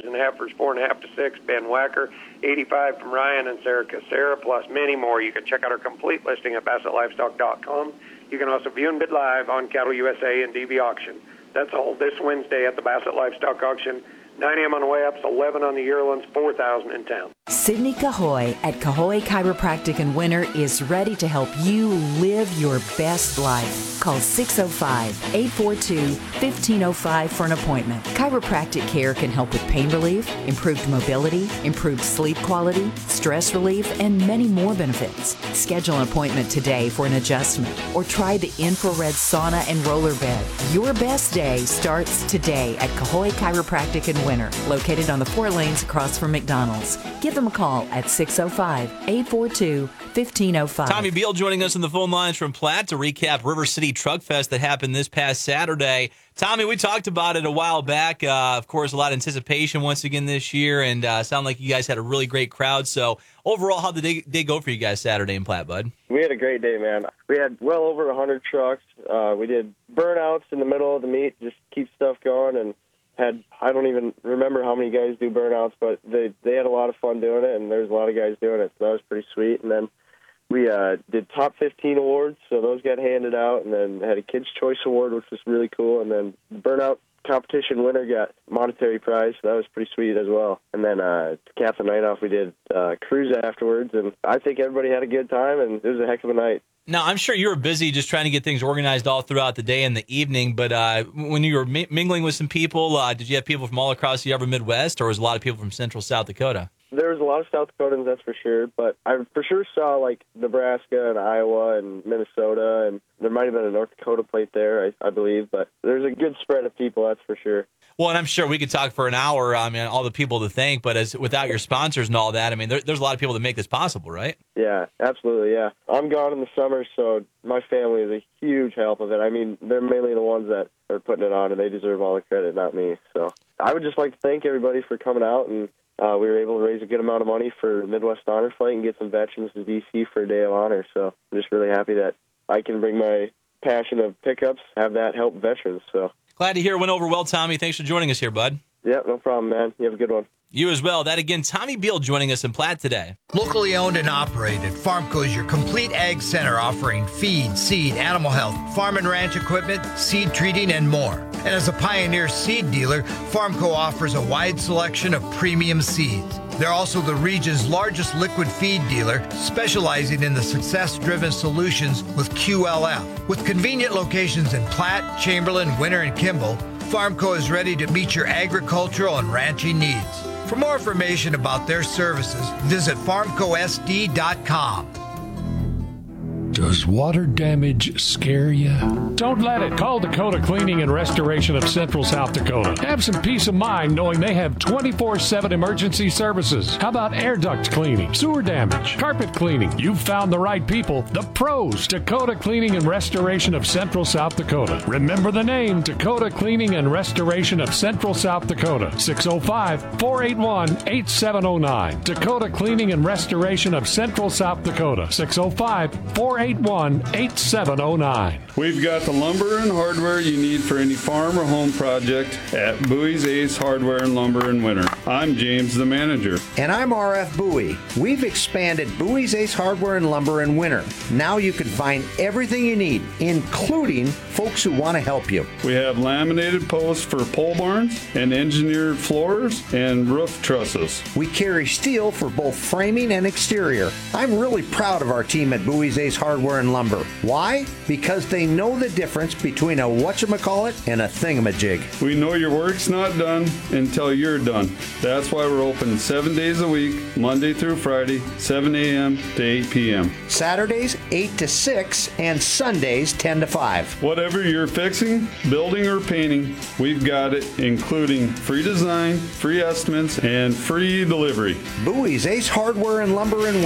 Rogers and heifers 4.5 to 6, Ben Wacker, 85 from Ryan and Sarah Casera, plus many more. You can check out our complete listing at BassettLivestock.com. You can also view and bid live on Cattle USA and DB Auction. That's all this Wednesday at the Bassett Livestock Auction. 9 a.m. on the way ups, 11 on the yearlings, 4,000 in town. Sidney Cahoy at Cahoy Chiropractic and Winter is ready to help you live your best life. Call 605-842-1505 for an appointment. Chiropractic care can help with pain relief, improved mobility, improved sleep quality, stress relief, and many more benefits. Schedule an appointment today for an adjustment or try the infrared sauna and roller bed. Your best day starts today at Cahoy Chiropractic and Winter, located on the 4 lanes across from McDonald's. Give them a call at 605-842-1505. Tommy Beal joining us on the phone lines from Platte to recap River City Truck Fest that happened this past Saturday. Tommy, we talked about it a while back. Of course, a lot of anticipation once again this year, and sound like you guys had a really great crowd. So overall, how did the day go for you guys Saturday in Platte, bud? We had a great day, man. We had well over 100 trucks. We did burnouts in the middle of the meet, just keep stuff going, and I don't even remember how many guys do burnouts, but they had a lot of fun doing it, and there's a lot of guys doing it, so that was pretty sweet. And then we did top 15 awards, so those got handed out, and then had a Kids' Choice Award, which was really cool, and then the burnout competition winner got monetary prize, so that was pretty sweet as well. And then to cap the night off, we did cruise afterwards, and I think everybody had a good time, and it was a heck of a night. Now, I'm sure you were busy just trying to get things organized all throughout the day and the evening, but when you were mingling with some people, did you have people from all across the upper Midwest, or was a lot of people from central South Dakota? There was a lot of South Dakotans, that's for sure, but I for sure saw, like, Nebraska and Iowa and Minnesota, and there might have been a North Dakota plate there, I believe, but there's a good spread of people, that's for sure. Well, and I'm sure we could talk for an hour, I mean, all the people to thank, but without your sponsors and all that, I mean, there's a lot of people that make this possible, right? Yeah, absolutely, yeah. I'm gone in the summer, so my family is a huge help of it. I mean, they're mainly the ones that are putting it on, and they deserve all the credit, not me. So I would just like to thank everybody for coming out, and we were able to raise a good amount of money for Midwest Honor Flight and get some veterans to D.C. for a day of honor. So I'm just really happy that I can bring my passion of pickups, have that help veterans. So glad to hear it went over well, Tommy. Thanks for joining us here, bud. Yeah, no problem, man. You have a good one. You as well. That again, Tommy Beal joining us in Platte today. Locally owned and operated, Farmco is your complete ag center offering feed, seed, animal health, farm and ranch equipment, seed treating, and more. And as a pioneer seed dealer, Farmco offers a wide selection of premium seeds. They're also the region's largest liquid feed dealer, specializing in the success-driven solutions with QLF. With convenient locations in Platte, Chamberlain, Winter, and Kimball, Farmco is ready to meet your agricultural and ranching needs. For more information about their services, visit farmcosd.com. Does water damage scare you? Don't let it. Call Dakota Cleaning and Restoration of Central South Dakota. Have some peace of mind knowing they have 24/7 emergency services. How about air duct cleaning, sewer damage, carpet cleaning? You've found the right people, the pros. Dakota Cleaning and Restoration of Central South Dakota. Remember the name, Dakota Cleaning and Restoration of Central South Dakota. 605-481-8709. Dakota Cleaning and Restoration of Central South Dakota. 605-481-8709. We've got the lumber and hardware you need for any farm or home project at Bowie's Ace Hardware and Lumber in Winter. I'm James, the manager. And I'm RF Bowie. We've expanded Bowie's Ace Hardware and Lumber in Winter. Now you can find everything you need, including folks who want to help you. We have laminated posts for pole barns and engineered floors and roof trusses. We carry steel for both framing and exterior. I'm really proud of our team at Bowie's Ace Hardware and Lumber. Why? Because they know the difference between a whatchamacallit and a thingamajig. We know your work's not done until you're done. That's why we're open 7 days a week, Monday through Friday, 7 a.m. to 8 p.m. Saturdays, 8 to 6, and Sundays, 10 to 5. Whatever you're fixing, building, or painting, we've got it, including free design, free estimates, and free delivery. Bowie's Ace Hardware and Lumber in